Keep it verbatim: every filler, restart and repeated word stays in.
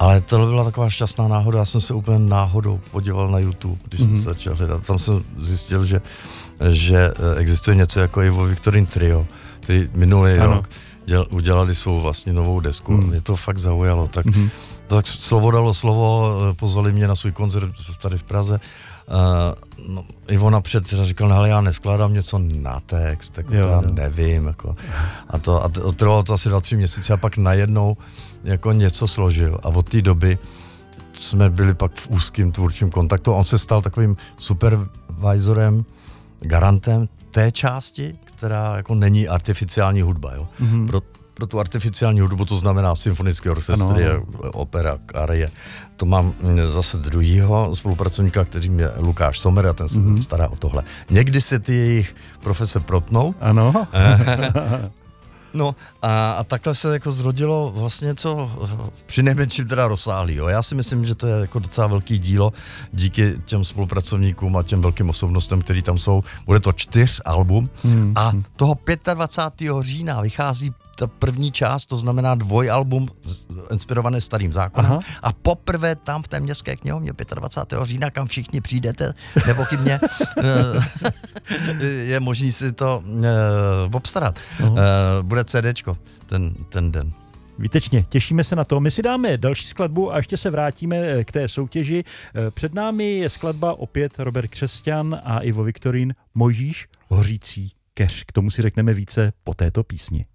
Ale to byla taková šťastná náhoda, já jsem se úplně náhodou podíval na YouTube, když mm-hmm. jsem se začal hledat. Tam jsem zjistil, že, že existuje něco jako Ivo Viktorin Trio, který minulý ano. rok děl, udělali svou vlastně novou desku. Mm. Mě to fakt zaujalo. Tak, mm-hmm. tak slovo dalo slovo, pozvali mě na svůj koncert tady v Praze. Uh, no, Ivo napřed říkal, no, ale já neskládám něco na text, jako jo, to já jo. nevím. Jako. A to, a to trvalo to asi dva, tři měsíce a pak najednou jako něco složil. A od té doby jsme byli pak v úzkém tvůrčím kontaktu. On se stal takovým supervisorem, garantem té části, která jako není artificiální hudba. Jo? Mm-hmm. Pro, pro tu artificiální hudbu to znamená symfonické orchestry, ano. opera, arie. To mám zase druhýho spolupracovníka, kterým je Lukáš Sommer a ten se mm-hmm. stará o tohle. Někdy se ty jejich profese protnou. Ano. No a, a takhle se jako zrodilo vlastně něco přinejmenším teda rozsáhlýho. Já si myslím, že to je jako docela velký dílo díky těm spolupracovníkům a těm velkým osobnostem, který tam jsou. Bude to čtyř album hmm. a toho dvacátého pátého října vychází ta první část, to znamená dvojalbum inspirované Starým zákonem. Aha. A poprvé tam v té městské knihovně dvacátého pátého října, kam všichni přijdete, nepochybně je možný si to obstarat. Uh, bude CDčko ten, ten den. Výtečně, těšíme se na to. My si dáme další skladbu a ještě se vrátíme k té soutěži. Před námi je skladba opět Robert Křesťan a Ivo Viktorin, Mojžíš, hořící keř. K tomu si řekneme více po této písni.